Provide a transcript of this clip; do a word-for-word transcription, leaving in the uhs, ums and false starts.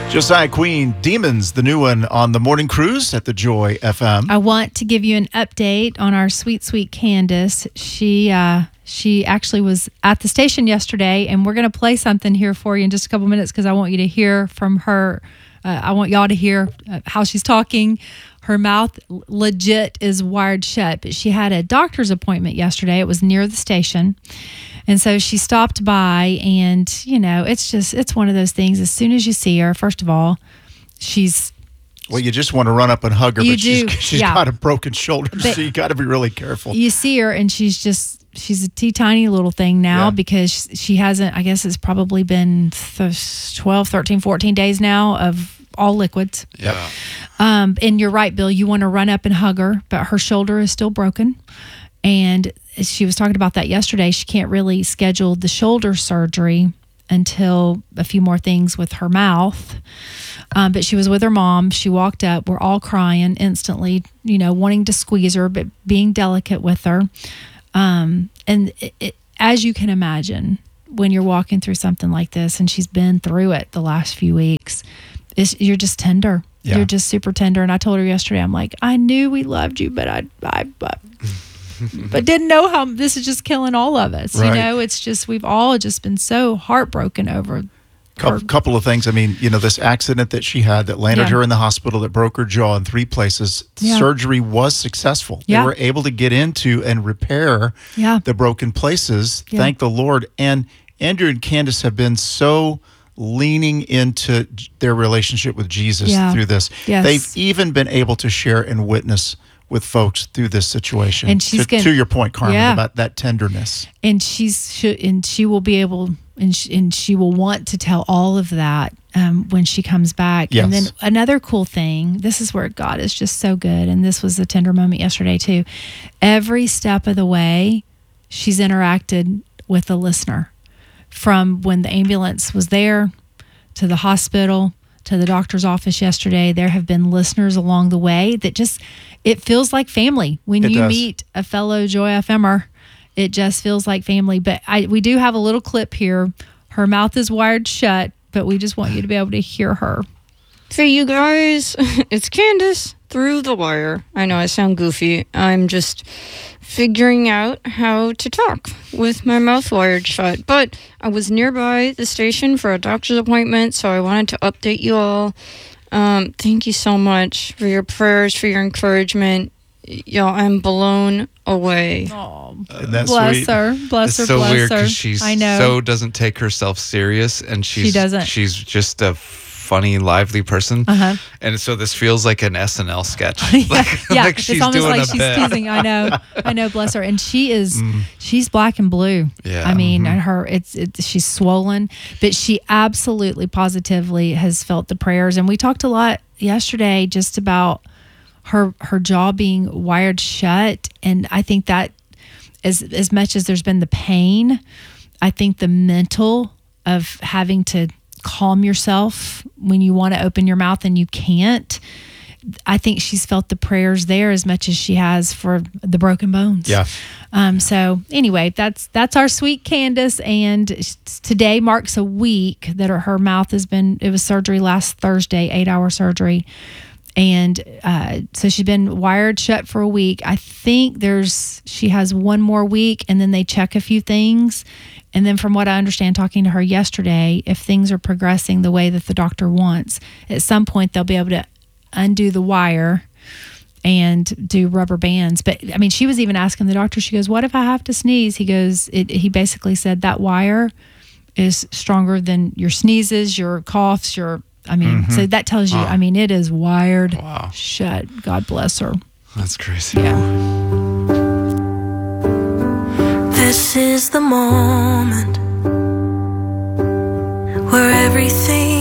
Josiah Queen, Demons, the new one on the Morning Cruise at the Joy F M. I want to give you an update on our sweet, sweet Candace. She uh, she actually was at the station yesterday, and we're going to play something here for you in just a couple minutes because I want you to hear from her. Uh, I want y'all to hear uh, how she's talking. Her mouth legit is wired shut, but she had a doctor's appointment yesterday. It was near the station. And so she stopped by, and, you know, it's just, it's one of those things. As soon as you see her, first of all, she's... Well, you just want to run up and hug her, you but do, she's, she's yeah. got a broken shoulder, But so you got to be really careful. You see her, and she's just, she's a teeny tiny little thing now Yeah. because she hasn't, I guess it's probably been twelve, thirteen, fourteen days now of all liquids. Yeah. Um, and you're right, Bill, you want to run up and hug her, but her shoulder is still broken. And she was talking about that yesterday. She can't really schedule the shoulder surgery until a few more things with her mouth. Um, but she was with her mom. She walked up. We're all crying instantly, you know, wanting to squeeze her, but being delicate with her. Um, and it, it, as you can imagine, when you're walking through something like this, and she's been through it the last few weeks, it's, you're just tender. Yeah. You're just super tender. And I told her yesterday, I'm like, I knew we loved you, but I, I, I but didn't know how this is just killing all of us. Right. You know, it's just, we've all just been so heartbroken over. Couple, couple of things. I mean, you know, this accident that she had that landed Yeah. her in the hospital that broke her jaw in three places. Yeah. Surgery was successful. Yeah. They were able to get into and repair Yeah. the broken places. Yeah. Thank the Lord. And Andrew and Candace have been so leaning into j- their relationship with Jesus Yeah. through this. Yes. They've even been able to share and witness with folks through this situation. And she's to, gonna- to your point, Carmen, Yeah. about that tenderness. And she's, she, and she will be able, and she, and she will want to tell all of that um, when she comes back. Yes. And then another cool thing, this is where God is just so good. And this was a tender moment yesterday too. Every step of the way, she's interacted with the listener. From when the ambulance was there to the hospital to the doctor's office yesterday, there have been listeners along the way that just, it feels like family. When It you does. meet a fellow Joy F M-er, it just feels like family. But I, we do have a little clip here. Her mouth is wired shut, but we just want you to be able to hear her. Hey, you guys, it's Candace through the wire. I know I sound goofy. I'm just figuring out how to talk with my mouth wired shut. But I was nearby the station for a doctor's appointment, so I wanted to update you all. Um, thank you so much for your prayers, for your encouragement. Y'all, I'm blown away. Oh, Isn't that bless sweet? her, bless It's her, so bless weird her. because she's I know. so doesn't take herself serious, and she's She doesn't. she's just a funny, lively person. Uh-huh. And so this feels like an S N L sketch. yeah, like, yeah. like she's it's almost doing like a she's bit. teasing. I know, I know. Bless her, and she is. Mm. She's black and blue. Yeah. I mean, Mm-hmm. her. It's. It, she's swollen, but she absolutely, positively has felt the prayers. And we talked a lot yesterday just about her her jaw being wired shut, and I think that as as much as there's been the pain, I think the mental of having to calm yourself when you want to open your mouth and you can't. I think she's felt the prayers there as much as she has for the broken bones. Yeah. Um, so anyway, that's that's our sweet Candace, and today marks a week that her, her mouth has been. It was surgery last Thursday, eight hour surgery, and uh, so she's been wired shut for a week. I think there's she has one more week, and then they check a few things. And then from what I understand, talking to her yesterday, if things are progressing the way that the doctor wants, at some point they'll be able to undo the wire and do rubber bands. But I mean, she was even asking the doctor, she goes, what if I have to sneeze? He goes, it, he basically said that wire is stronger than your sneezes, your coughs, your, I mean, Mm-hmm. so that tells you, Wow. I mean, it is wired Wow. shut. God bless her. That's crazy. Yeah. This is the moment where everything